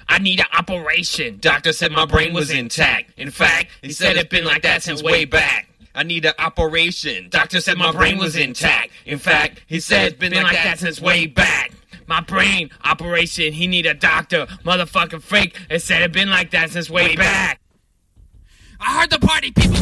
I need an operation. Doctor said my brain was intact. In fact, he said it's been like that since way back. I need an operation. Doctor said my brain was intact. In fact, he said it's been like that since way back. My brain operation, he need a doctor. Motherfucking freak, it said it been like that since way back. I heard the party people